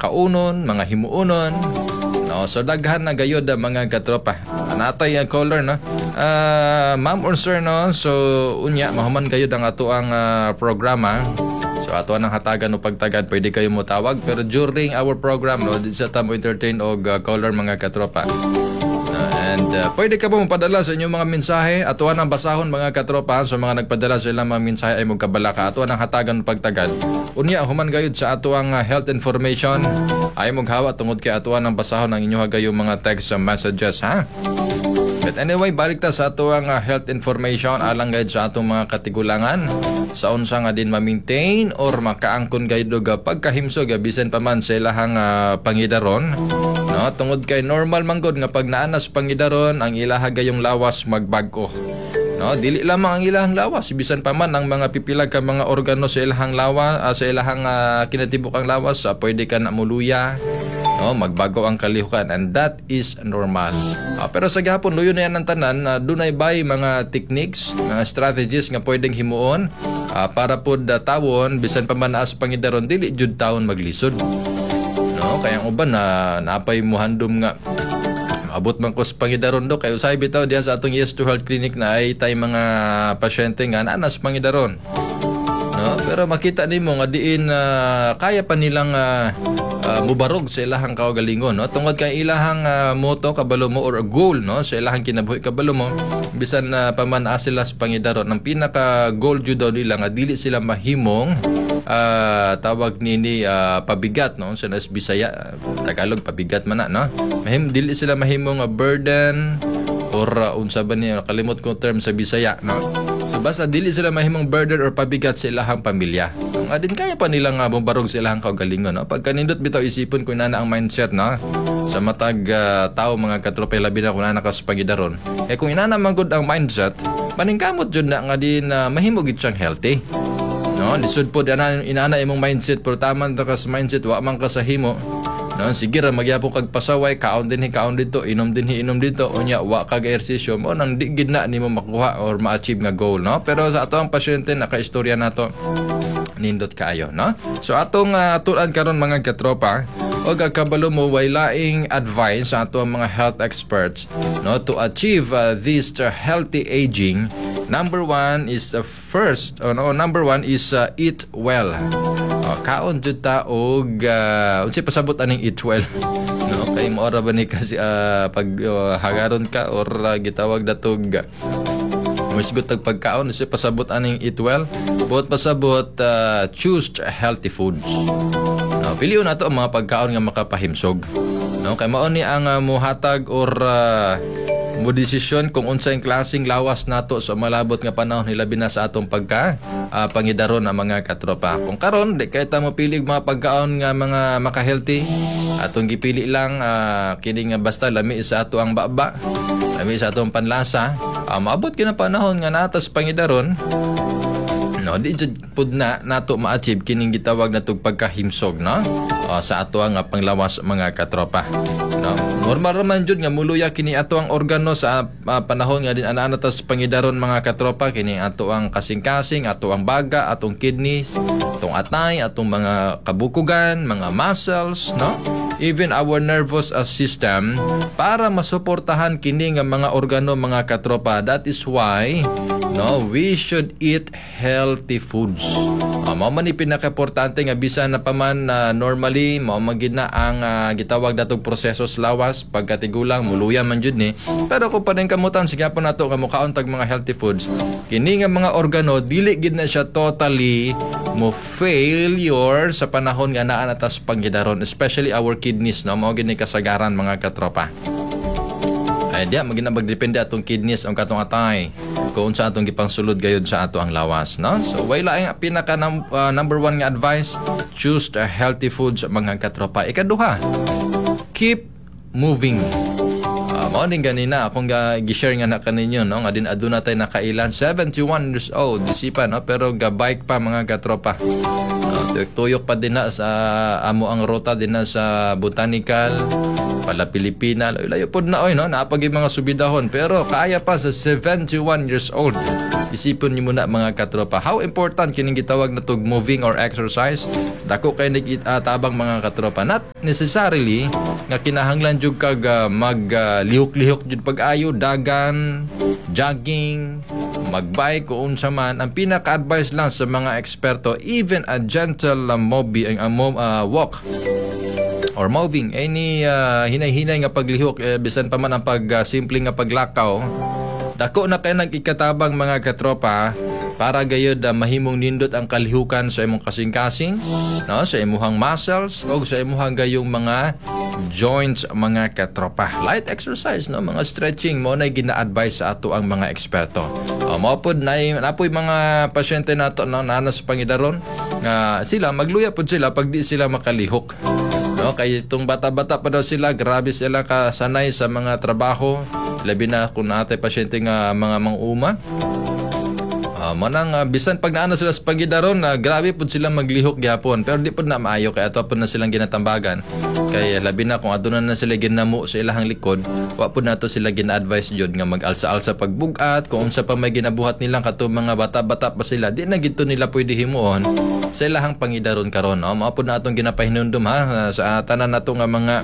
kaunon, mga himuonon. No, so daghan na gayod mga katropa. Anatay caller no. Ma'am or sir no. So unya mahuman gayod ang ato ang programa. So ato nang hatagan o pagtagad pwede kayo mo tawag pero during our program no di sa tamo entertain og caller mga katropa. And pwede ka po mapadala sa inyong mga mensahe. Atuan ang basahon mga katropa. So mga nagpadala sa ilang mga mensahe ay magkabalaka. Atuan ang hatagan o pagtagad. Unya human gayud sa ato ang health information. Ay maghawa tungod kay atuan ang basahon ng inyong gayong mga text messages ha. But anyway, balik ta sa ato ang health information alang gayud sa atong mga katigulangan. Sa unsa nga din ma-maintain or makaangkon gayud og pagkahimsog bisan pa man sa ilahang pangidaron. No, tungod kay normal manggod nga pag naanas pangidaron ang ilaha gayong lawas magbag-o. No, dili lamang ang ilahang lawas bisan pa man ang mga pipilag ka mga organo sa ilahang lawas sa ilahang kinatibukang lawas pwede ka na muluya. No, magbago ang kalihukan and that is normal. Pero sa gihapon luyo na yan ang tanan dunay bay mga techniques, mga strategies nga pwedeng himuon para pod tawon bisan pa man as pangidaron dili jud taon maglisod. No, kaya ang uban na napay muhandom nga abot man ko sa pangidaron do kay usay bitaw diha sa atong Yes to Health Clinic na ay tay mga pasyente nga nanas pangidaron. No, pero makita nimo nga diin kaya pa nilang mubarog sa ilahang kaugalingon no tungod kay ilahang moto kabalo mo or goal no sa ilahang kinabuhi kabalo mo bisan paman sila sa pangidaron ang pinaka goal jud daw nila nga dili sila mahimong tawag nini pabigat no sa Bisaya Tagalog pabigat man na no dili sila mahimong burden or unsa ba niya kalimot ko term sa Bisaya no so basta dili sila mahimong burden or pabigat sa ilahang pamilya ang adin kaya pa nila nga bubarog sa ilahang kaugalingon no pag kanindot bitaw isipon kung nana ang mindset no sa matag tao mga katropa labi na kung nana ka sa pangidaron kung inana magud ang mindset paningkamot jud na nga din mahimo gid siyang healthy no lisod pod inana imong mindset pero taman ta ka sa mindset wa man ka sa himo. No, sige ra magyapo kag pasaway, kaon din dito, inom dito, unya wa kag ehersisyo mo nang di gid na nimo makuha or ma-achieve nga goal, no? Pero sa ato ang pasyente naka-istorya nato nindot kaayo, no? So atong tulan karon mga katropa, og kabalo mo way laing advice sa ato ang mga health experts, no, to achieve this healthy aging. Number one is number one is eat well. Kaon jud ta og unsay pasabot aning eat well. No, kay moora ba ni kasi pag hagaron ka or gitawag datog misgot tag pagkaon unsay pasabot aning eat well. Buot pasabot choose healthy foods. No, piliun nato ang mga pagkaon nga makapahimsog. No, kay mao ni ang muhatag or mo desisyon kung unsay klaseng lawas nato sa malabot nga panahon hilabi na sa atong pangidaron ang mga katropa. Kung karon di kay ta mo pili mga pagkaon nga mga maka-healthy, atong gipili lang kini nga basta lami sa ato ang baba, lami sa atong panlasa, maabot kina panahon nga natas pangidaron. No, di jud pud na nato ma-achieve kining gitawag natong pagkahimsog no sa ato ang panglawas mga katropa. No, normal man jud nga muluya kini ato ang organo sa panahon nga din ana tas pangidaron mga katropa kini ato ang kasing-kasing, ato ang baga, atong kidneys, atong atay, atong mga kabukugan, mga muscles, no? Even our nervous system para masuportahan kini nga mga organo mga katropa. That is why no, we should eat healthy foods. Mao man ni pinaka-importante nga bisan na paman normally mao magid na ang gitawag natong proseso sa lawas pagkatigulang muluya man jud ni. Pero kung padeng kamutan sige po nato nga mukaon tag mga healthy foods. Kini nga mga organo dili gid na siya totally mo failure sa panahon nga naa natas panggidaron, especially our kidneys no, mao gid ni kasagaran mga katropa. Ay diya maginabag depende atong kidneys ang katong atay kung sa atong gipangsulod gayud sa ato ang lawas no. So wala ang pinaka number one nga advice, choose the healthy foods mga katropa. Ikaduha, keep moving. Mao ning ganina akong gi-share nga na kaninyo no nga din aduna tay nakailan 71 years old disipa no pero ga-bike pa mga katropa. Tuyok pa din na sa amo ang rota din na sa botanical pala Pilipina layo pod na oy no napagi mga subidahon pero kaya pa sa 71 years old isipon niyo muna mga katropa. How important kining gitawag na tug moving or exercise? Dako kay tabang mga katropa. Not necessarily nga kinahanglan jud kag maglihok-lihok jud pag-ayo, dagan, jogging, magbike o unsa man. Ang pinaka-advice lang sa mga eksperto, even a gentle walk or moving, any hinay-hinay nga paglihok, bisan pa man ang simple nga paglakaw, dako na kay nag-ikatabang mga katropa para gayud mahimong nindot ang kalihukan sa imong kasing-kasing, no, sa imong muscles o sa imong gayong mga joints mga katropa. Light exercise, no, mga stretching mo na gina-advise sa ato ang mga eksperto. Mao pod napoy mga pasyente nato na nanas pangidaron nga sila magluya pod sila pag di sila makalihok. No, kay itong bata-bata pa daw sila, grabe sila kasanay sa mga trabaho, labi na kung natay pasyente nga mga manguma. Bisan pag naano sila sa pagidaron, grabe po sila maglihok gyapon, pero di po na maayo, kaya ato po na silang ginatambagan. Kaya labi na kung aduna na sila ginamo sa ilahang likod, wa po na to sila gina-advise jud nga mag-alsa-alsa pagbugat, kung unsa pa may ginabuhat nilang kato mga bata-bata pa sila, di na gito nila pwede himuon sa ilahang pangidaron karon. Mao po na atong ginapahinumdum sa tanan nato nga mga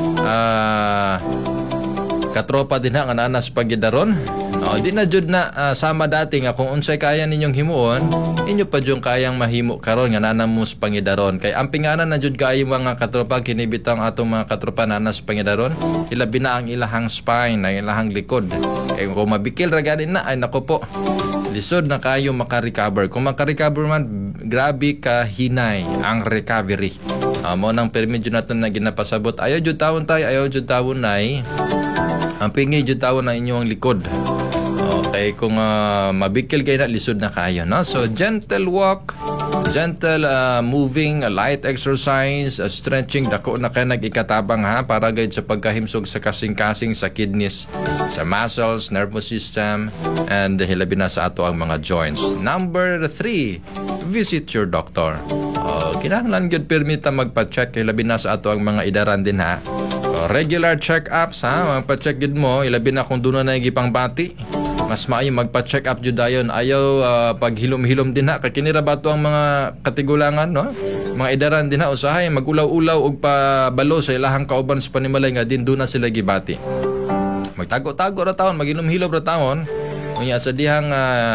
katropa din nga nanas pagidaron. Di na jud na sama dati nga kung unsay kaya ninyong himuon, inyo pa jud kayang mahimo karon nga nanamos pangidaron. Kay ang pinganan na jud kaayo mga katropa, kinibitang atong mga katropa nanas pangidaron, ilabi na ang ilahang spine, ang ilahang likod. Kay kung mabikil ra gani na, ay nako po, lisod na kayo makarecover. Kung makarecover man, grabe ka hinay ang recovery. Mo nang permit jud naton na ginapasabot. Ayaw jud tawon tay, ayaw jud tawon nay. Ang pingi jud tawon na inyong likod. Okay, kung mabikil kayo na, lisod na kayo, no? So, gentle walk, gentle moving, light exercise, stretching, dako na kayo nag-ikatabang para gayud sa pagkahimsog sa kasing-kasing, sa kidneys, sa muscles, nervous system, and hilabi na sa ato ang mga joints. Number 3, visit your doctor. Kinahanglan gyud permita magpa-check, hilabi na sa ato ang mga idaran din regular check-ups magpa-check gyud mo, hilabi na kung doon na gipang bati. Mas maayo magpa-check up jud dayon. Ayaw paghilom-hilom din kay kinira bato ang mga katigulangan, no? Mga idaran din usahay magulaw-ulaw og pabalo sa ilahang kauban sa panimalay nga din doon na sila gibati. Magtago-tago ra taon, magilom-hilom ra taon. Unya sa dihang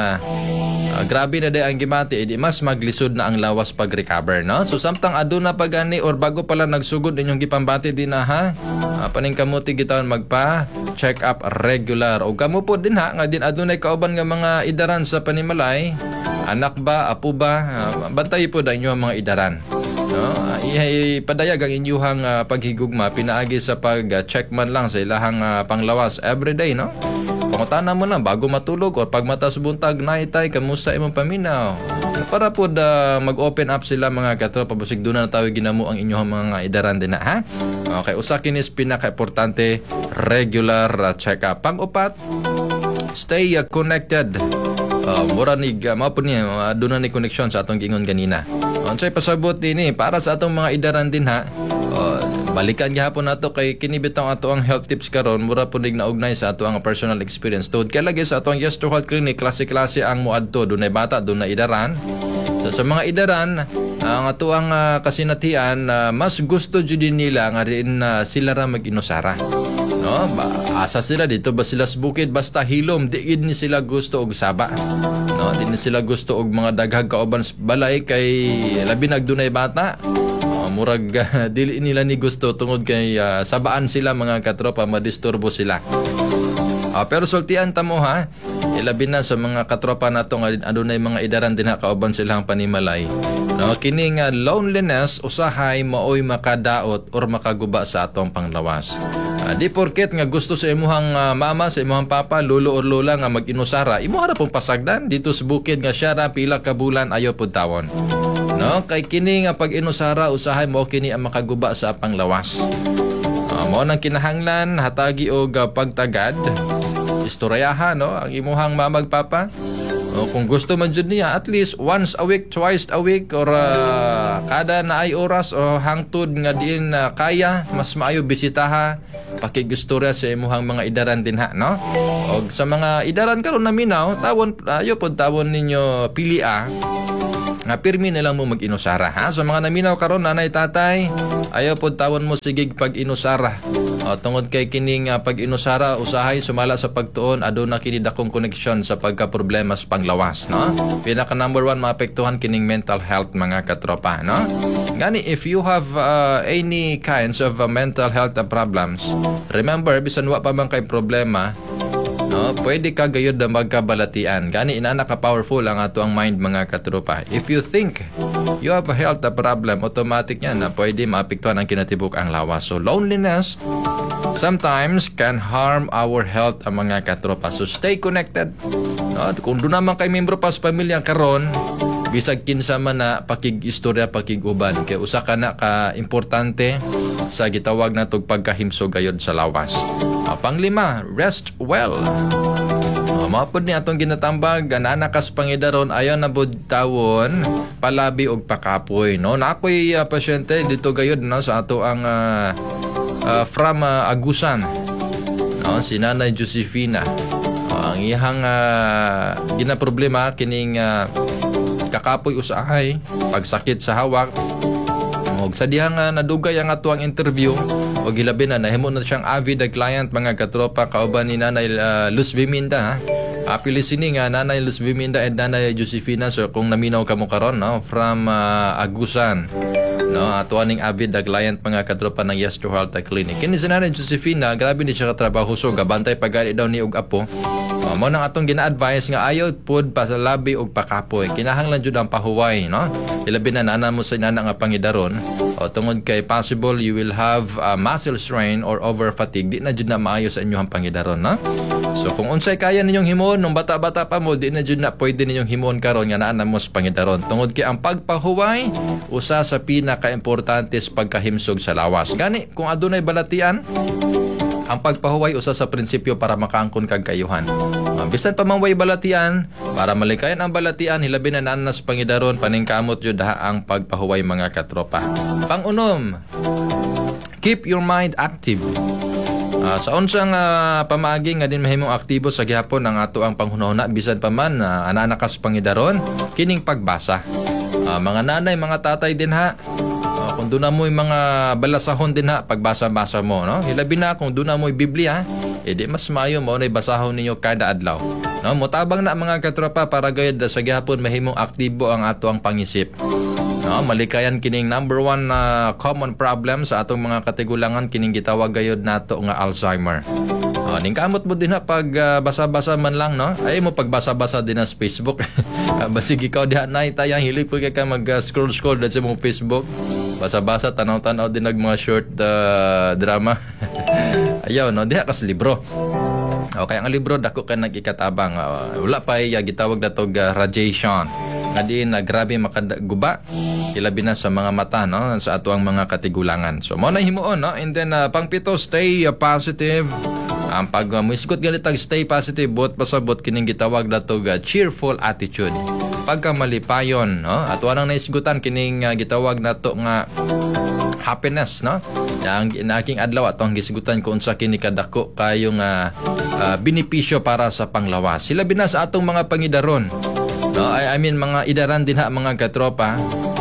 grabe na day ang gimati, edi mas maglisod na ang lawas pag-recover, no? So samtang aduna pa gani or bago pala nagsugod inyong gipambati din paning kamuti gitawon magpa-check up regular. O kamo po din nga din adunay kauban nga mga idaran sa panimalay, anak ba, apo ba, bantay po da inyong mga idaran. No? Ipadayag ang inyuhang paghigugma pinaagi sa pag-check man lang sa ilahang panglawas everyday, no? Pangutana mo na bago matulog o pag matas buntag, naitay, kamusta imong paminaw? Para po mag-open up sila mga katropa, basig doon na tawag ginamo ang inyong mga idaran din Okay, usa kinis pinaka-importante, regular check-up. Pang-upat, stay connected. Mura ni mao niya doon na ni connection sa atong giingon ganina. Unsay pasabot din para sa atong mga idaran din balikan gihapon nato kay kinibitaw ato ang health tips karon, mura punig na ugnay sa ato ang personal experience. Tungod kay lagi sa ato ang Yes to Health Clinic, klase-klase ang muadto, dunay bata, dunay idaran. So sa mga idaran, ang ato ang kasinatian, mas gusto jud nila nga rin sila ra mag-inusara. No, asa sila dito ba sila sa bukid basta hilom, di gid ni sila gusto og saba. No, di ni sila gusto og mga daghag kauban sa balay kay labi nagdunay bata. Murag dili nila ni gusto tungod kay sabaan sila mga katropa, madisturbo sila. Pero sultian ta mo ilabi na sa mga katropa nato nga adunay mga idaran din kauban silang panimalay. No, kining loneliness usahay maoy makadaot or makaguba sa atong panglawas. Di porket nga gusto sa imuhang mama, sa imuhang papa, lolo or lola nga mag-inusara, imo ra pong pasagdan dito sa bukid nga siya ra pila ka bulan ayo pud tawon. No, kay kini nga pag-inusara usahay mo kini ang makaguba sa panglawas. Mao nang kinahanglan hatagi og pagtagad, istoryahan no ang imuhang mamag papa. Kung gusto man jud niya, at least once a week, twice a week, or kada naay oras o hangtod nga diin kaya, mas maayo bisitaha pakigustorya sa imuhang mga idaran din ha, no? O sa mga idaran karon na minaw, tawon ayo pod tawon ninyo pilia nga pirmi na lang mo mag-inusara ha. Sa mga naminaw karon nanay tatay, ayaw pod tawon mo sigig pag-inusara. Tungod kay kining pag-inusara usahay sumala sa pagtuon aduna kini dakong connection sa pagka-problema sa panglawas, no? Pinaka number 1 maapektuhan kining mental health mga katropa, no? Gani if you have any kinds of mental health problems, remember bisan wa pa man kay problema, no, pwede ka gayud na magkabalatian. Gani inana ka powerful ang ato ang mind mga katropa. If you think you have a health problem, automatic yan na pwede maapektuhan ang kinatibuk ang lawas. So loneliness sometimes can harm our health ang mga katropa. So stay connected. No, kung doon naman kay membro pa sa pamilya karon, bisag kinsa man na pakig-istorya pakig-uban kay usa ka na ka importante sa gitawag natog pagkahimsog gayud sa lawas. Panglima, rest well. Mapod ni atong ginatambag ananakas pangidaron ayon na budtawon palabi og pakapoy, no? Nakoy pasyente dito gayud no sa ato ang from Agusan, no? Si Nanay Josefina. Ang iyang ginaproblema kining kakapoy usahay, pagsakit sa hawak. Og sa dihang nadugay ang ato ang interview og hilabi na nahimo na siyang avid client mga katropa kauban ni Nanay Luz Viminda. Pili sini nga Nanay Luz Viminda and Nanay Josefina. So kung naminaw kamo karon no from Agusan, no ato aning avid client mga katropa ng Yes to Health Clinic. Kini si Nanay Josefina, grabe ni siya katrabaho so gabantay pagani daw ni og apo. Mo nang atong gina-advise nga ayaw pod pa sa labi og pakapoy. Kinahanglan jud ang pahuway, no? Ilabi na nana mo sa inana nga pangidaron. O tungod kay possible you will have muscle strain or over fatigue. Di na jud na maayo sa inyong pangidaron, no? So kung unsay kaya ninyong himon nung bata-bata pa mo, di na jud na pwede ninyong himon karon nga naa mo sa pangidaron. Tungod kay ang pagpahuway usa sa pinaka-importante sa pagkahimsog sa lawas. Gani kung adunay balatian, ang pagpahuway usa sa prinsipyo para makaangkon kag kayuhan. Bisan pa man way balatian, para malikayan ang balatian, hilabi na nanas pangidaron, paningkamot jud ang pagpahuway mga katropa. Pangunom, keep your mind active. Sa unsang pamaagi nga din mahimong aktibo sa gihapon ang ato ang panghunahuna bisan pa man ananakas pangidaron kining pagbasa. Mga nanay, mga tatay din ha. Kung doon na mo'y mga balasahon din ha, pagbasa-basa mo, no? Hilabi na kung doon na mo'y Biblia, edi mas maayo mo na ibasahon ninyo kada adlaw. No? Mutabang na mga katropa para gayud sa gihapon mahimong aktibo ang ato ang pangisip. No? Malikayan kining number 1 na common problem sa atong mga katigulangan kining gitawag gayud nato nga Alzheimer. Ning kamot mo din ha pag basa-basa man lang, no? Ay mo pagbasa-basa din sa Facebook. Basig ikaw diha nay tayang hilig ko kay ka mag-scroll-scroll sa mong Facebook. Basa-basa, tanaw-tanaw din mga short drama. Ayaw, no? Diha kas libro. Okay, ang libro dako ka nag-ikatabang. Wala pa gitawag na to radiation. Nga din grabe makaguba. Ilabi na sa mga mata, no? Sa ato ang mga katigulangan. So, mo na himuon, no? And then, pangpito, stay positive. Ang pag muisgot galit ang stay positive, bot pasabot kining gitawag na to cheerful attitude. Pagka malipayon, no? At wanang naisgutan kining gitawag na to nga happiness, no? Yang inaking adlaw atong gisigutan kung unsa kini kadako kayong benepisyo para sa panglawas. Sila binas sa atong mga pangidaron. No, I mean mga idaran din ha mga katropa.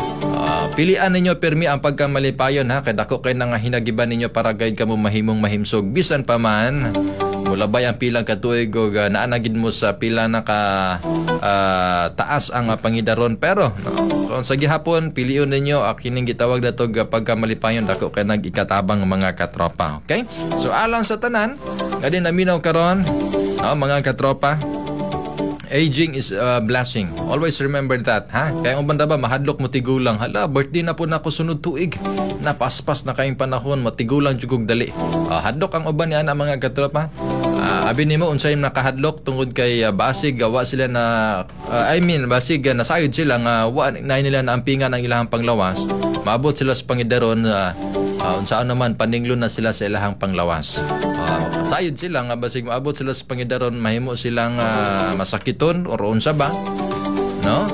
Pilian ninyo permi ang pagkamalipayon ha, kay dako kay nga hinagiban ninyo para guide kamo mahimong mahimsog bisan pa man mulabay ang pilang katuig og naanagid mo sa pila na ka taas ang pangidaron, pero no, kung sa gihapon piliun ninyo kining gitawag na to pagkamalipayon dako kay nag-ikatabang mga katropa. Okay, so alang sa tanan nga din naminaw karon, no, mga katropa, aging is a blessing. Always remember that, ha? Kaya ang banda ba, mahadlok mo tigulang. Hala, birthday na po na ako sunod tuig. Napaspas na kayong panahon, matigulang jugog dali. Hadlok ang uban niya na mga katropa. Abi nimo unsay nakahadlok tungod kay basig gawa sila na basig nasayod sila nga wa na nila na ampingan ang ilahang panglawas. Maabot sila sa pangidaron unsaan naman paninglo na sila sa ilahang panglawas. Sayod sila nga basig maabot sila sa pangidaron mahimo silang masakiton or unsa ba, no?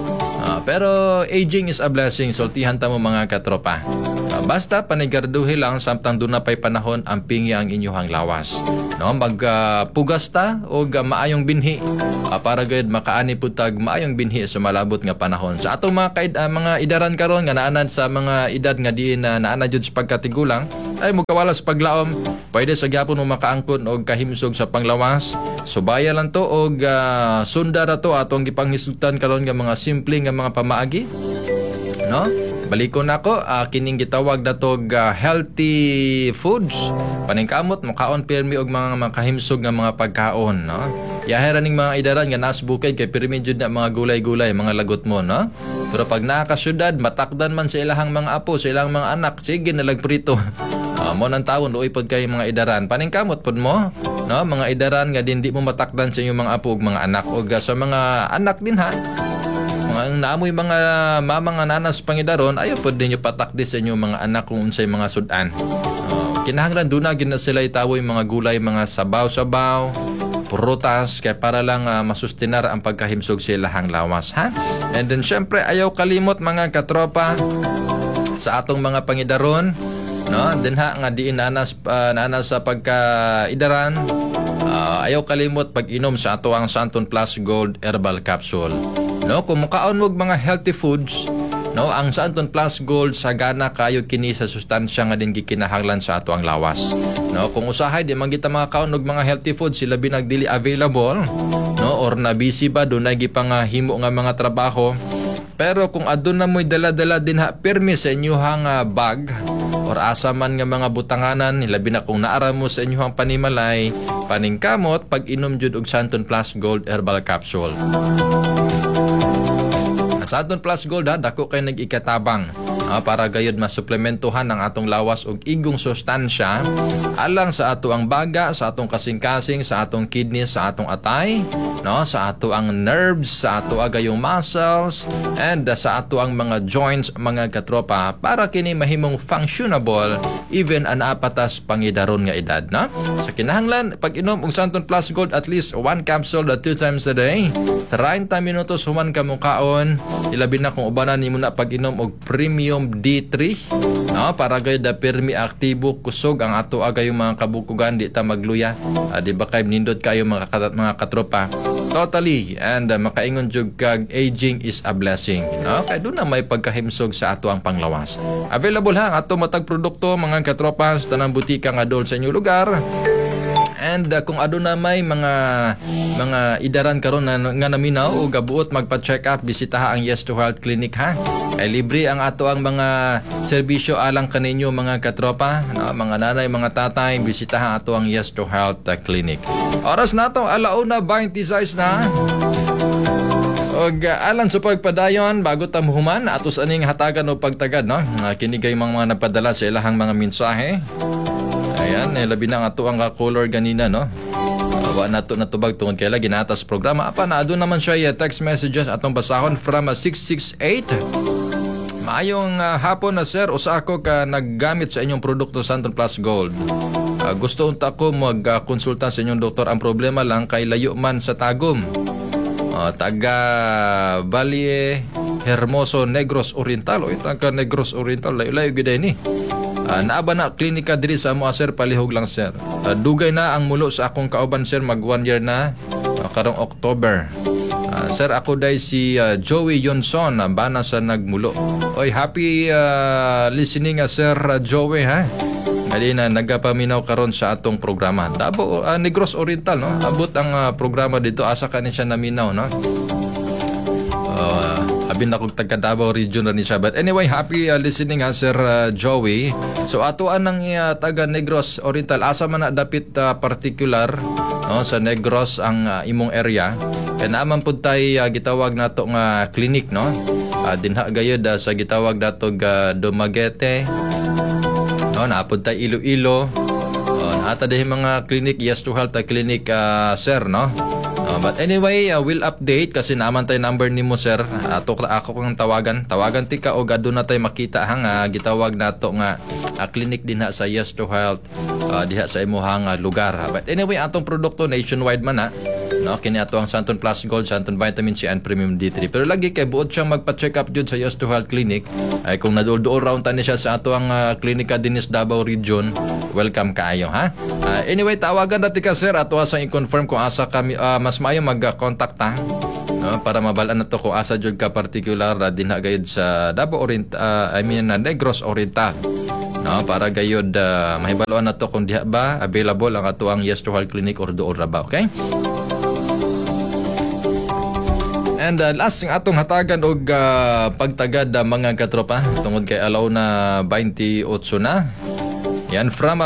Pero aging is a blessing. Sultihan ta mo mga katropa. Basta panigarduhi lang samtang doon na pa'y panahon ang pingi ang inyong lawas. No, magpugas ta o maayong binhi para gayud makaani pud tag maayong binhi sa malabot nga panahon. Sa atong mga idaran karon nga naanad sa mga edad nga diin na naanad jud sa pagkatigulang ay mukawalas paglaom, pwede sa gyapon mo makaangkon og kahimsog sa panglawas. Subaya lang to og sunda ra to atong gipanghisugtan karon nga mga simple nga mga pamaagi. No? Balikon nako, kining gitawag natog healthy foods. Paningkamot makaon pirmi og mga makahimsog nga mga pagkaon, no? Yahera ning mga idaran nga nas bukid kay pirmi jud na mga gulay-gulay, mga lagot mo, no? Pero pag nakakasyudad, matakdan man sa ilahang mga apo, sa ilang mga anak, sige nalag prito. Mo nang tawon luoy pod kay mga idaran. Paningkamot pod mo, no? Mga idaran nga di mo matakdan sa inyong mga apo ug mga anak ug sa mga anak din ha. Mga naamoy mga mama nga nanas pangidaron, ayo pod ninyo patakdi sa inyong mga anak kung unsay mga sudan. Kinahanglan duna gid na sila itawoy mga gulay, mga sabaw-sabaw, prutas kay para lang masustinar ang pagkahimsog sa ilahang lawas, ha? And then syempre ayaw kalimot mga katropa sa atong mga pangidaron, no? Dinha nga diin nanas sa pagkaidaran. Ayaw kalimot pag-inom sa ato ang Santon Plus Gold Herbal Capsule. No, kung mukaon mo mga healthy foods, no, ang Santon Plus Gold sagana kayo kini sa sustansya nga din gikinahanglan sa ato ang lawas. No, kung usahay di man kita mga kaon og mga healthy foods sila binagdili available, no, or na busy ba dunay gipangahimo nga mga trabaho. Pero kung adun na mo'y dala-dala din ha, pirmi sa inyuhang bag or asa man nga mga butanganan, labi na kung naara mo sa inyuhang panimalay, paningkamot, pag inom jud og Santon Plus Gold Herbal Capsule. Sa Santon Plus Gold ha, dako kay nag-ikatabang para gayud masuplementuhan ang atong lawas og igong sustansya alang sa ato ang baga, sa atong kasing-kasing, sa atong kidneys, sa atong atay, no, sa ato ang nerves, sa ato agayong muscles, and sa ato ang mga joints, mga katropa, para kini mahimong functionable even an apatas pangidaron nga edad, no? Sa kinahanglan pag-inom og Santon Plus Gold at least 1 capsule 2 times a day, 30 minutos human ka mong kaon, ilabi na kung ubanan nimo na pag-inom og premium D3, no, para gayud da pirmi aktibo kusog ang ato agayong mga kabukugan di ta magluya. Di ba kay nindot kayo mga katropa totally and makaingon jud kag aging is a blessing, no? Kay doon na may pagkahimsog sa ato ang panglawas. Available ha ang ato matag produkto mga katropa sa tanang butika nga dol sa inyong lugar. And kung aduna may mga idaran karon nga naminaw o gabuot magpa-check up, bisitaha ang Yes to Health Clinic ha. Ay libre ang ato ang mga serbisyo alang kaninyo mga katropa, no? Mga nanay, mga tatay, bisitaha ato ang Yes to Health Clinic. Oras nato 1:26 na. Og alang sa pagpadayon bago ta muhuman atos aning hatagan o pagtagad, no? Kini kay mga napadala sa ilahang mga mensahe. Ayan, labi na nga ito ang color ganina, no? Wa na ito natubag tungkol kaya ginatas programa. Apa na doon naman siya text messages atong basahon from 668. Maayong hapon na sir, usa ako ka naggamit sa inyong produkto Santon Plus Gold. Gusto unta ko magkonsulta sa inyong doktor. Ang problema lang kay layo man sa Tagum. Taga Valle Hermoso Negros Oriental. O taga Negros Oriental, layo-layo gid ni. Naaba na klinika diri sa amo sir, palihog lang sir. Dugay na ang mulo sa akong kauban sir, mag 1 year na karong October. Sir, ako day si Joey Yonson, bana sa nagmulo. Oy, happy listening sir Joey ha. Gali na nagapaminaw karon sa atong programa. Dabo Negros Oriental, no? Abot ang programa dito, asa ka ni siya naminaw, no? Abin na kong taga Davao region na ni siya. But anyway, happy listening ha, Sir Joey. So atuan ng taga Negros Oriental, asa man na dapit particular, no, sa Negros ang imong area. Kaya naman po tayo gitawag nato nga clinic, no? Dinha gayod sa gitawag nato Dumaguete. No, naapod tayo Iloilo. Naata din mga clinic, Yes to Health clinic, sir, no? But anyway, we'll update kasi naman tayo number ni mo sir. Ako kang tawagan tika o gado na tayo makita hang gitawag nato nga clinic din ha sa Yes to Health diha sa imuhang lugar. But anyway, atong produkto nationwide man ha. No, kini ato ang Santon Plus Gold, Santon Vitamin C and Premium D3. Pero lagi kay buot siyang magpa-check up jud sa Yes to Health Clinic. Ay kung nadul-duol round tani siya sa ato ang klinika dinis Davao Region, welcome kaayo ha. Anyway, tawagan natin ka sir ato asang i-confirm kung asa kami mas maayo mag-contact ta. No, para mabalaan na to kung asa jud ka particular dinha gayud sa Davao Negros Oriental. No, para gayud mahibaloan na to kung diha ba available ang ato ang Yes to Health Clinic or dool ra ba, okay? And last ng atong hatagan og pagtagad mga katropa tungod kay alaw na 28 na. Yan from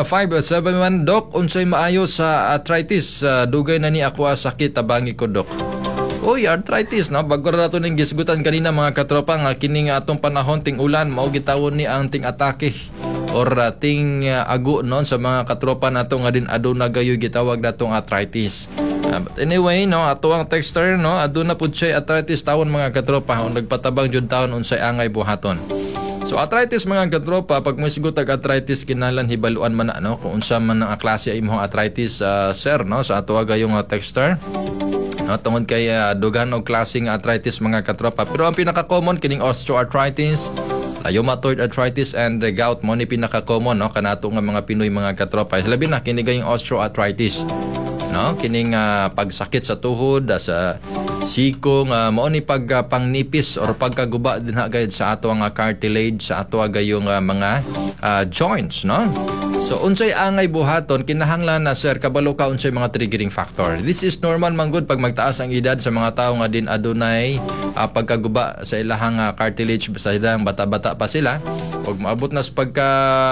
571 Doc, unsay maayo sa arthritis? Dugay na ni ako sakit tabangi ko Doc. Oy, arthritis no, bago ra nato ning gisgutan kanina mga katropa nga kining atong panahon ting ulan mao gitawon ni ang ting atake or ting ago no sa mga katropa nato nga din aduna gayoy gitawag natong arthritis. But anyway no, ato ang texter no, aduna pud siya arthritis tawon mga katropa kung nagpatabang jud taon unsay angay buhaton. So arthritis mga katropa, pag may sigot arthritis kinahanglan hibaluan man na no kung unsa man ang klase imong arthritis sir no sa ato gayong texter. No, tungod kay dugan og klaseng arthritis mga katropa. Pero ang pinaka-common kining osteoarthritis, rheumatoid arthritis and gout mo ni pinaka-common no kanato nga mga Pinoy mga katropa. Labi na kini gayong osteoarthritis. No, kining pagsakit sa tuhod, sa sikong mao ni pangnipis or pagkaguba dinha gayud sa ato ang cartilage sa ato gayong mga joints no. So unsay angay buhaton kinahanglan na sir kabalo ka unsay mga triggering factor. This is normal man good pag magtaas ang edad sa mga tawo nga din adunay pagkaguba sa ilahang cartilage sa ilang bata-bata pa sila ug maabot na sa pagka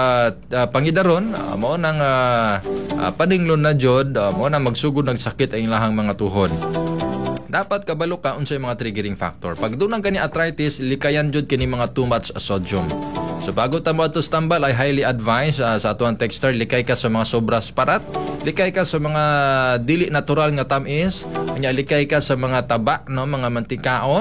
pangidaron mao nang paninglon na jud mao na magsugod nagsakit ang ilahang mga tuhod. Dapat kabalo ka unsay mga triggering factor. Pag dunang kani arthritis, likayan jud kini mga too much sodium. So bago ta mo ato tambal, I highly advise sa atuang texter likay ka sa mga sobras parat, likay ka sa mga dili natural nga tamis, unya likay ka sa mga taba no, mga mantikaon.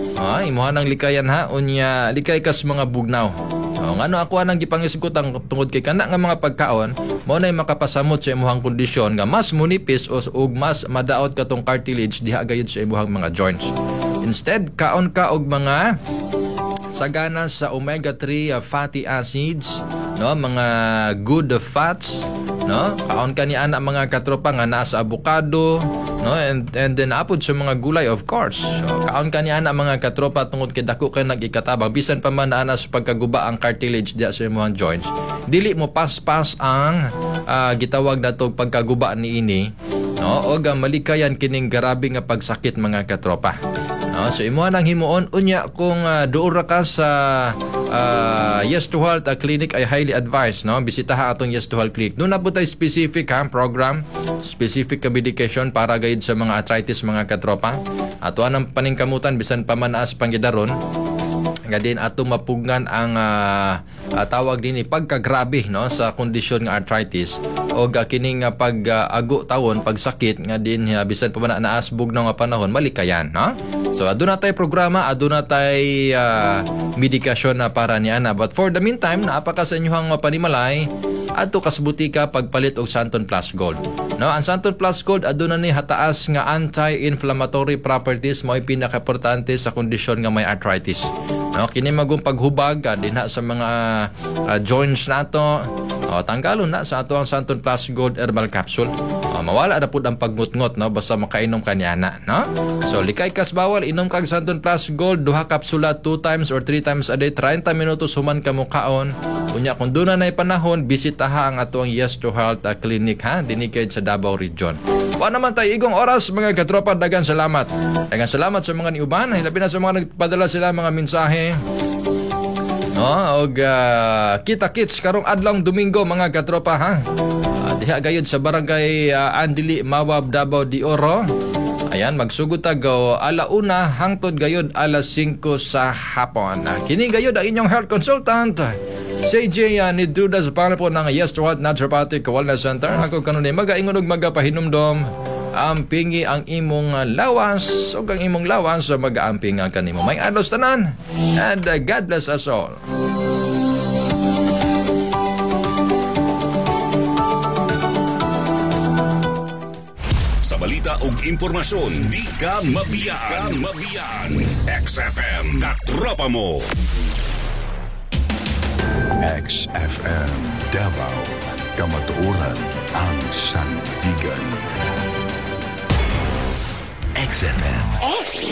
Imuha nang likayan ha, unya likay ka sa mga bugnaw. Ngano ako anang gipangisgot ang tungod kay kana nga mga pagkaon mao nay makapasamot sa imong kondisyon nga mas munipis ug mas madaot katong cartilage diha gayud sa imong mga joints. Instead kaon ka og mga sagana sa omega-3 fatty acids no, mga good fats no, kaon ka ni ana mga katropa nga nasa avocado no, and then apod sa mga gulay of course. So kaon ka ni ana mga katropa tungod kay dako kay nagikatabang bisan pa man ana sa pagkaguba ang cartilage diha sa imong joints dili mo paspas ang gitawag natong pagkaguba niini no, o malikayan kining grabe nga pagsakit mga katropa. No, so imo nang himuon unya kung duol ra ka sa Yes to Health Clinic, I highly advise no bisitaha atong Yes to Health Clinic. No nabutay specific program, specific medication para gayud sa mga arthritis mga katropa. Ato anang paningkamutan bisan pa man as panggidaron. Nga din ato mapugngan ang tawag din pagkagrabe no sa kondisyon nga arthritis o kining pag-ago tawon pagsakit nga din bisan pa man naasbog na nga panahon malikayan no. So aduna tay programa, aduna tay medikasyon na para niana, but for the meantime naapa ka sa inyong panimalay adto kas butika pagpalit og Santon Plus Gold. No, ang Santon Plus Gold aduna ni hataas nga anti-inflammatory properties mao pinaka-importante sa kondisyon nga may arthritis. No, kini magong paghubag dinha sa mga joints nato. Tanggalon na sa ato ang Santon Plus Gold Herbal Capsule. Mawala na pud ang pagngot-ngot no basta makainom kanyana no. So likay kas bawal inom kag Santon Plus Gold duha kapsula 2 times or 3 times a day 30 minutos human ka mo kaon. Unya kung duna nay panahon bisitaha ang ato ang Yes to Health Clinic ha dinhi kay sa Davao Region. Wa naman tay igong oras mga katropa, dagan salamat. Dagan salamat sa mga niuban, hilabi na sa mga nagpadala sila mga mensahe. No, og kita-kits karong adlong Domingo mga katropa ha. Diha gayud sa barangay Andili, Mawab, Davao de Oro. Ayan, magsugod tago alauna hangtod gayud alas 5 sa hapon. Kini gayud ang inyong health consultant CJ ni Duda sa pangalan po ng Yes to Health Naturopathic Wellness Center. Ako kanunay magaingon og magapahinumdom ampingi ang imong lawas o ang imong lawas sa mag-aamping ang kanimo. May adlaw tanan and God bless us all. Sa balita ug impormasyon. Di ka mabiyaan. XFM Katropa mo. XFM Davao, kamatuoran ang sandigan. XFM.